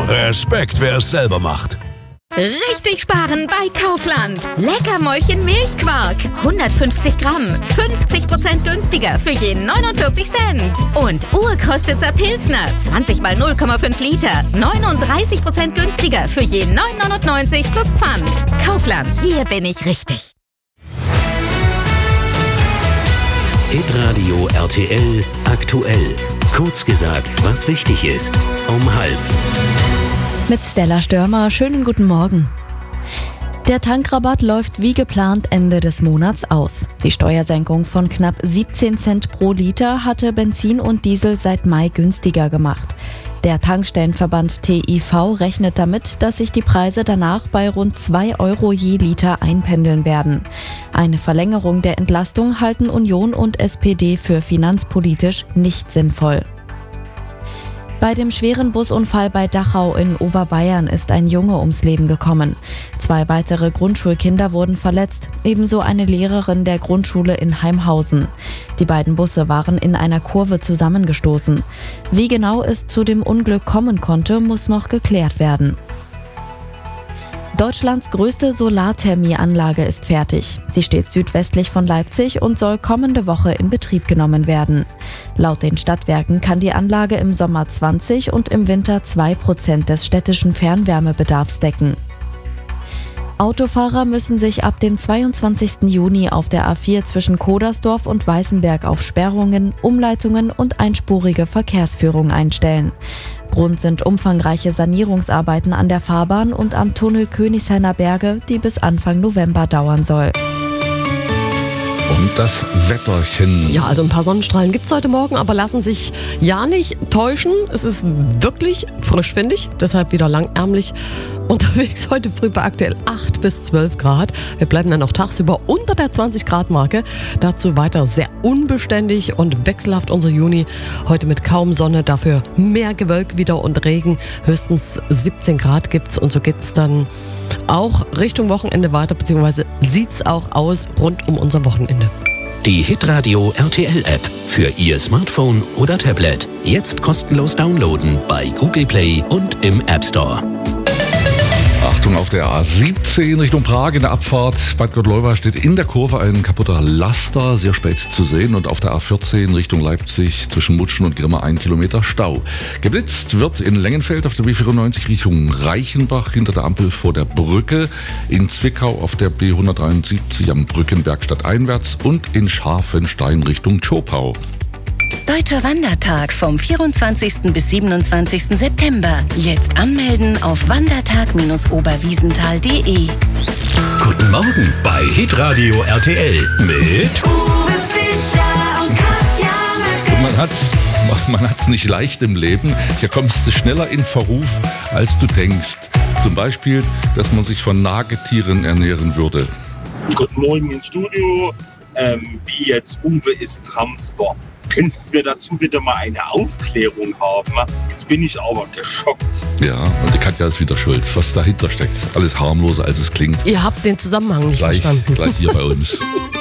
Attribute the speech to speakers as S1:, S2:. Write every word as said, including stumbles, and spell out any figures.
S1: Respekt, wer es selber macht.
S2: Richtig sparen bei Kaufland. Leckermäulchen Milchquark. hundertfünfzig Gramm. fünfzig Prozent günstiger für je neunundvierzig Cent. Und Urkostitzer Pilsner. zwanzig mal null Komma fünf Liter. neununddreißig Prozent günstiger für je neun neunundneunzig plus Pfand. Kaufland. Hier bin ich richtig.
S3: Hitradio R T L aktuell. Kurz gesagt, was wichtig ist. Um halb.
S4: Mit Stella Störmer, schönen guten Morgen. Der Tankrabatt läuft wie geplant Ende des Monats aus. Die Steuersenkung von knapp siebzehn Cent pro Liter hatte Benzin und Diesel seit Mai günstiger gemacht. Der Tankstellenverband T I V rechnet damit, dass sich die Preise danach bei rund zwei Euro je Liter einpendeln werden. Eine Verlängerung der Entlastung halten Union und S P D für finanzpolitisch nicht sinnvoll. Bei dem schweren Busunfall bei Dachau in Oberbayern ist ein Junge ums Leben gekommen. Zwei weitere Grundschulkinder wurden verletzt, ebenso eine Lehrerin der Grundschule in Heimhausen. Die beiden Busse waren in einer Kurve zusammengestoßen. Wie genau es zu dem Unglück kommen konnte, muss noch geklärt werden. Deutschlands größte Solarthermieanlage ist fertig. Sie steht südwestlich von Leipzig und soll kommende Woche in Betrieb genommen werden. Laut den Stadtwerken kann die Anlage im Sommer zwanzig und im Winter zwei Prozent des städtischen Fernwärmebedarfs decken. Autofahrer müssen sich ab dem zweiundzwanzigsten Juni auf der A vier zwischen Kodersdorf und Weißenberg auf Sperrungen, Umleitungen und einspurige Verkehrsführung einstellen. Grund sind umfangreiche Sanierungsarbeiten an der Fahrbahn und am Tunnel Königshainer Berge, die bis Anfang November dauern soll.
S5: Und das Wetterchen.
S6: Ja, also ein paar Sonnenstrahlen gibt es heute Morgen, aber lassen sich ja nicht täuschen. Es ist wirklich frisch, finde ich. Deshalb wieder langärmlich unterwegs heute früh bei aktuell acht bis zwölf Grad. Wir bleiben dann auch tagsüber unter der zwanzig Grad Marke. Dazu weiter sehr unbeständig und wechselhaft unser Juni. Heute mit kaum Sonne, dafür mehr Gewölk wieder und Regen. Höchstens siebzehn Grad gibt's und so geht's dann auch Richtung Wochenende weiter, beziehungsweise sieht's auch aus rund um unser Wochenende.
S3: Die Hitradio R T L App für Ihr Smartphone oder Tablet. Jetzt kostenlos downloaden bei Google Play und im App Store.
S5: Achtung, auf der A siebzehn Richtung Prag in der Abfahrt Bad Gottleuba steht in der Kurve ein kaputter Laster, sehr spät zu sehen. Und auf der A vierzehn Richtung Leipzig zwischen Mutschen und Grimma ein Kilometer Stau. Geblitzt wird in Längenfeld auf der B vierundneunzig Richtung Reichenbach hinter der Ampel vor der Brücke. In Zwickau auf der B hundertdreiundsiebzig am Brückenberg stadteinwärts und in Scharfenstein Richtung Zschopau.
S7: Deutscher Wandertag vom vierundzwanzigsten bis siebenundzwanzigsten September. Jetzt anmelden auf wandertag Bindestrich oberwiesenthal punkt de.
S3: Guten Morgen bei Hitradio R T L mit
S8: Uwe Fischer und Katja Möcke.
S5: Und man hat man hat's nicht leicht im Leben. Hier kommst du schneller in Verruf, als du denkst. Zum Beispiel, dass man sich von Nagetieren ernähren würde.
S9: Guten Morgen ins Studio. Ähm, wie jetzt Uwe ist Hamster. Könnten wir dazu bitte mal eine Aufklärung haben? Jetzt bin ich aber geschockt.
S5: Ja, und die Katja ist wieder schuld. Was dahinter steckt, alles harmloser als es klingt.
S6: Ihr habt den Zusammenhang nicht
S5: Gleich,
S6: verstanden.
S5: gleich hier bei uns.